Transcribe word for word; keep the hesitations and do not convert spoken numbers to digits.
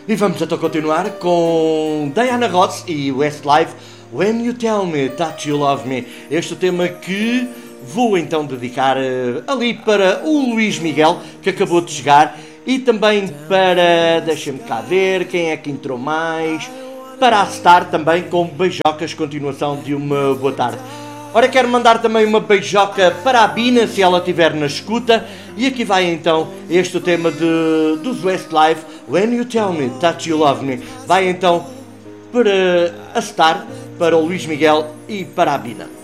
E vamos então continuar com Diana Ross e Westlife, When You Tell Me That You Love Me. Este tema que vou então dedicar uh, ali para o Luís Miguel, que acabou de chegar, e também para, deixem-me cá ver, quem é que entrou mais, para a Star também, com beijocas, continuação de uma boa tarde. Ora, quero mandar também uma beijoca para a Bina, se ela estiver na escuta. E aqui vai então este tema de, dos Westlife, When You Tell Me That You Love Me. Vai então para a Star, para o Luís Miguel e para a Bina.